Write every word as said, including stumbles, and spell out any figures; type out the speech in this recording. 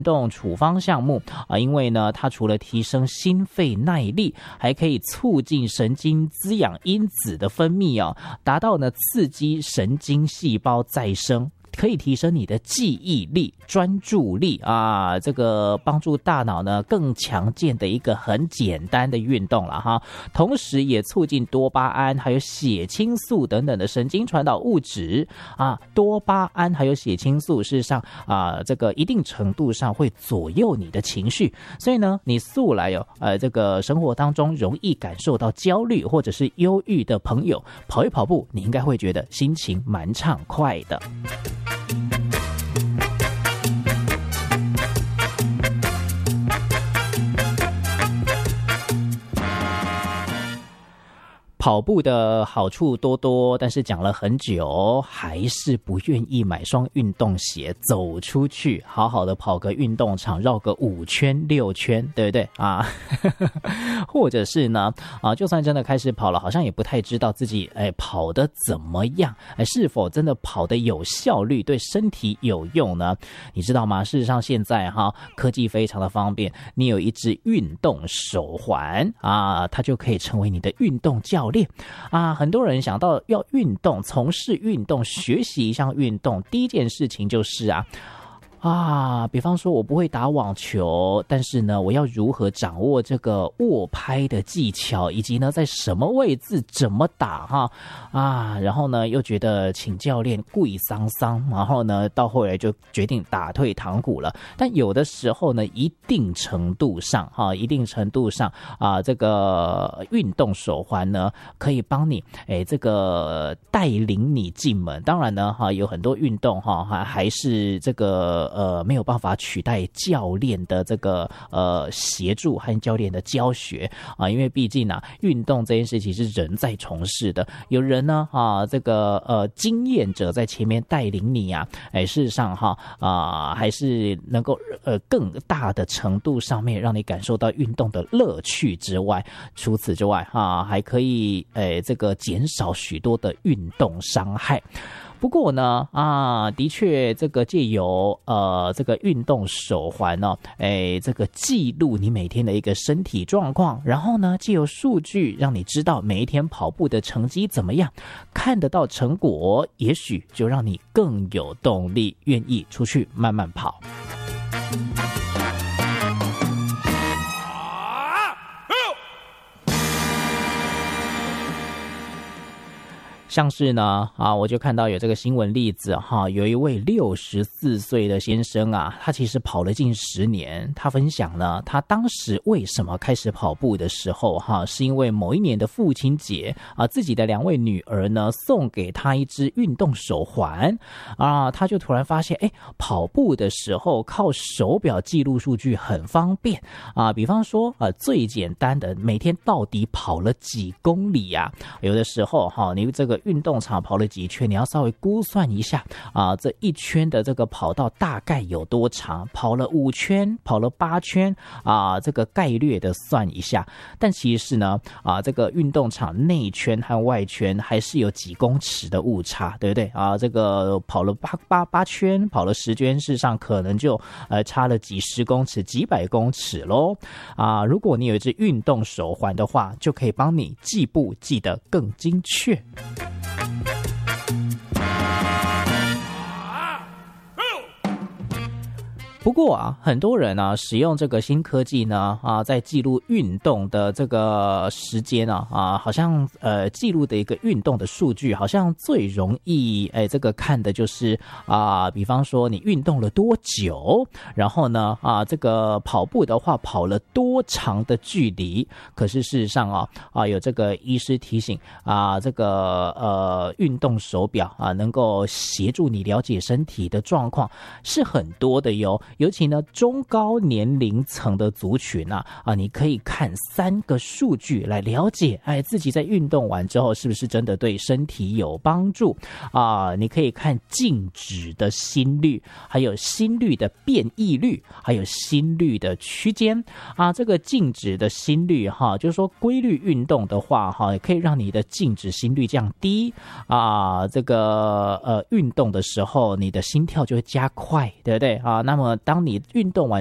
动处方项目啊，因为呢，它除了提升心肺耐力，还可以促进神经滋养因子的分泌啊，达到呢刺激神经细胞再生。可以提升你的记忆力、专注力啊，这个帮助大脑呢更强健的一个很简单的运动了哈。同时也促进多巴胺还有血清素等等的神经传导物质啊。多巴胺还有血清素事实上啊，这个一定程度上会左右你的情绪，所以呢，你素来有呃这个生活当中容易感受到焦虑或者是忧郁的朋友，跑一跑步，你应该会觉得心情蛮畅快的。跑步的好处多多，但是讲了很久，还是不愿意买双运动鞋走出去，好好的跑个运动场，绕个五圈六圈，对不对啊？或者是呢啊，就算真的开始跑了，好像也不太知道自己哎跑得怎么样，哎是否真的跑得有效率，对身体有用呢？你知道吗？事实上现在哈科技非常的方便，你有一只运动手环啊，它就可以成为你的运动教练。啊，很多人想到要运动，从事运动，学习一项运动，第一件事情就是啊啊，比方说我不会打网球，但是呢，我要如何掌握这个握拍的技巧，以及呢，在什么位置怎么打哈啊，然后呢，又觉得请教练贵桑桑，然后呢，到后来就决定打退堂鼓了。但有的时候呢，一定程度上哈，一定程度上啊，这个运动手环呢，可以帮你哎，这个带领你进门。当然呢，哈，有很多运动哈，还还是这个。呃，没有办法取代教练的这个呃协助和教练的教学啊，因为毕竟啊，运动这件事情是人在从事的，有人呢啊，这个呃经验者在前面带领你啊，哎，事实上哈啊，还是能够呃更大的程度上面让你感受到运动的乐趣之外，除此之外啊，还可以哎这个减少许多的运动伤害。不过呢，啊，的确，这个借由呃这个运动手环呢、哦，哎，这个记录你每天的一个身体状况，然后呢，借由数据让你知道每一天跑步的成绩怎么样，看得到成果，也许就让你更有动力，愿意出去慢慢跑。像是呢啊，我就看到有这个新闻例子哈，有一位六十四岁的先生啊，他其实跑了近十年。他分享呢，他当时为什么开始跑步的时候哈，是因为某一年的父亲节啊，自己的两位女儿呢送给他一只运动手环啊，他就突然发现，哎，跑步的时候靠手表记录数据很方便啊。比方说啊，最简单的每天到底跑了几公里啊？有的时候哈，你这个运动场跑了几圈，你要稍微估算一下啊，这一圈的这个跑道大概有多长？跑了五圈，跑了八圈啊，这个概略的算一下。但其实呢，啊，这个运动场内圈和外圈还是有几公尺的误差，对不对啊？这个跑了八八八圈，跑了十圈，事实上可能就呃差了几十公尺、几百公尺喽啊！如果你有一只运动手环的话，就可以帮你记步记得更精确。不过啊，很多人呢、啊、使用这个新科技呢啊，在记录运动的这个时间啊啊，好像呃记录的一个运动的数据，好像最容易哎这个看的就是啊，比方说你运动了多久，然后呢啊这个跑步的话跑了多长的距离。可是事实上啊啊有这个医师提醒啊，这个呃运动手表啊能够协助你了解身体的状况是很多的哟。尤其呢，中高年龄层的族群啊，啊，你可以看三个数据来了解，哎，自己在运动完之后是不是真的对身体有帮助啊？你可以看静止的心率，还有心率的变异率，还有心率的区间啊。这个静止的心率哈，就是说规律运动的话哈，也可以让你的静止心率降低啊。这个呃运动的时候，你的心跳就会加快，对不对啊？那么当你运动完